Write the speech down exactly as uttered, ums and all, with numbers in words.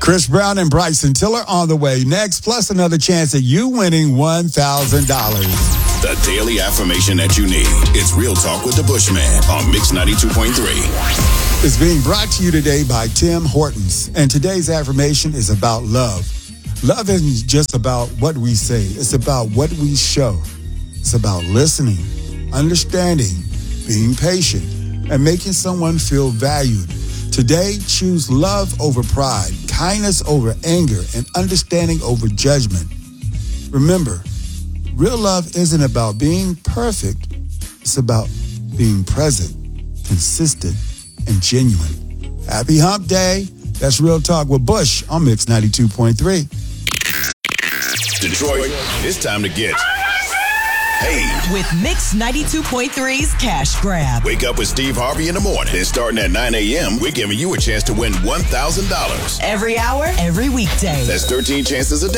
Chris Brown and Bryson Tiller on the way next, plus another chance at you winning one thousand dollars. The daily affirmation that you need. It's Real Talk with the Bushman on Mix ninety-two point three. It's being brought to you today by Tim Hortons. And today's affirmation is about love. Love isn't just about what we say. It's about what we show. It's about listening, understanding, being patient, and making someone feel valued. Today, choose love over pride, kindness over anger, and understanding over judgment. Remember, real love isn't about being perfect. It's about being present, consistent, and genuine. Happy Hump Day. That's Real Talk with Bush on Mix ninety-two point three. Detroit, it's time to get paid. With Mix ninety-two point three's Cash Grab. Wake up with Steve Harvey in the morning. And starting at nine a.m., we're giving you a chance to win one thousand dollars. Every hour, every weekday. That's thirteen chances a day.